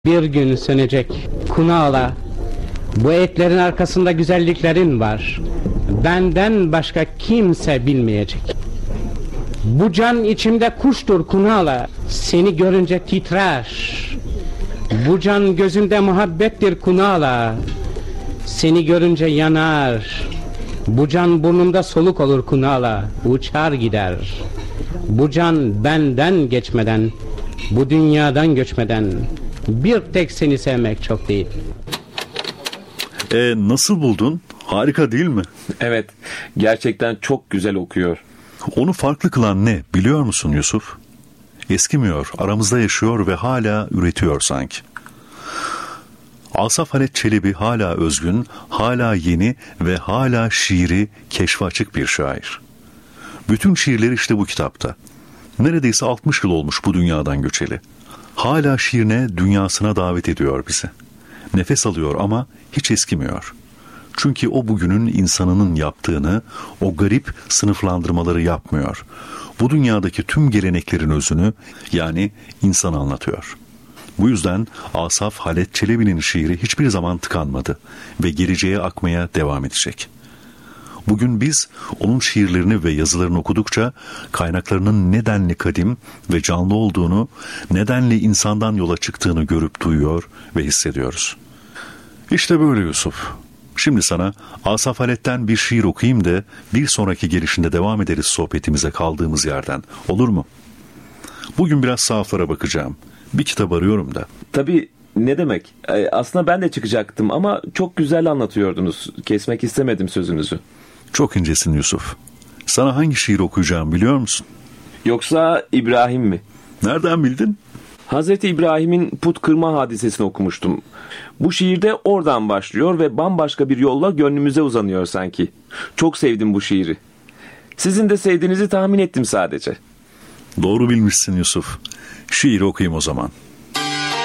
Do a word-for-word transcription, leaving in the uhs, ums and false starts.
Bir gün sönecek. Kunaala, bu etlerin arkasında güzelliklerin var. Benden başka kimse bilmeyecek. Bu can içimde kuştur Kunaala, seni görünce titrer. Bu can gözümde muhabbettir Kunaala, seni görünce yanar. Bu can burnumda soluk olur Kunaala, uçar gider. Bu can benden geçmeden, bu dünyadan göçmeden, bir tek seni sevmek çok değil. E, nasıl buldun? Harika değil mi? Evet, gerçekten çok güzel okuyor. Onu farklı kılan ne biliyor musun Yusuf? Eskimiyor, aramızda yaşıyor ve hala üretiyor sanki. Asaf Halet Çelebi hala özgün, hala yeni ve hala şiiri keşfe açık bir şair. Bütün şiirleri işte bu kitapta. Neredeyse altmış yıl olmuş bu dünyadan göçeli. Hala şiirine, dünyasına davet ediyor bizi. Nefes alıyor ama hiç eskimiyor. Çünkü o bugünün insanının yaptığını, o garip sınıflandırmaları yapmıyor. Bu dünyadaki tüm geleneklerin özünü, yani insanı anlatıyor. Bu yüzden Asaf Halet Çelebi'nin şiiri hiçbir zaman tıkanmadı ve geleceğe akmaya devam edecek. Bugün biz onun şiirlerini ve yazılarını okudukça kaynaklarının nedenli kadim ve canlı olduğunu, nedenli insandan yola çıktığını görüp duyuyor ve hissediyoruz. İşte böyle Yusuf. Şimdi sana Asaf Halet'ten bir şiir okuyayım da bir sonraki gelişinde devam ederiz sohbetimize kaldığımız yerden. Olur mu? Bugün biraz sahaflara bakacağım. Bir kitap arıyorum da. Tabii, ne demek? Aslında ben de çıkacaktım ama çok güzel anlatıyordunuz. Kesmek istemedim sözünüzü. Çok incesin Yusuf. Sana hangi şiir okuyacağım biliyor musun? Yoksa İbrahim mi? Nereden bildin? Hazreti İbrahim'in put kırma hadisesini okumuştum. Bu şiirde oradan başlıyor ve bambaşka bir yolla gönlümüze uzanıyor sanki. Çok sevdim bu şiiri. Sizin de sevdiğinizi tahmin ettim sadece. Doğru bilmişsin Yusuf. Şiir okuyayım o zaman.